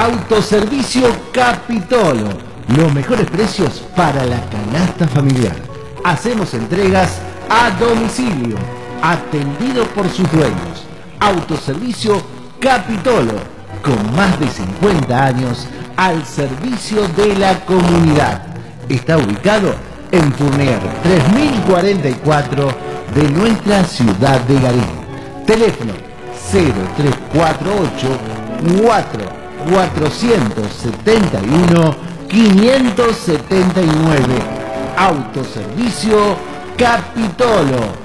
Autoservicio Capitolo. Los mejores precios para la canasta familiar. Hacemos entregas a domicilio. Atendido por sus dueños. Autoservicio Capitolo. Con más de 50 años al servicio de la comunidad. Está ubicado en Fournier 3044 de nuestra ciudad de Garín. Teléfono 0348 471 579. Autoservicio Capitolo.